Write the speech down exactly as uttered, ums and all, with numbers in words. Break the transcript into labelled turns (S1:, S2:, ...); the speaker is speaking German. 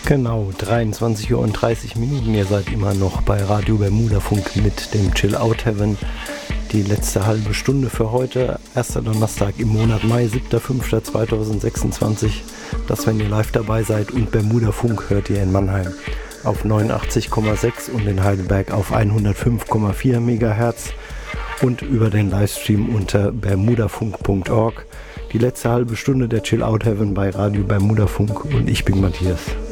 S1: Genau, dreiundzwanzig Uhr und dreißig Minuten. Ihr seid immer noch bei Radio Bermudafunk mit dem Chill Out Heaven. Die letzte halbe Stunde für heute, erster Donnerstag im Monat Mai, siebter fünfter zweitausendsechsundzwanzig. Das, wenn ihr live dabei seid, und Bermudafunk hört ihr in Mannheim auf neunundachtzig Komma sechs und in Heidelberg auf hundertfünf Komma vier Megahertz und über den Livestream unter bermudafunk punkt org. Die letzte halbe Stunde der Chill Out Heaven bei Radio Bermudafunk und ich bin Matthias.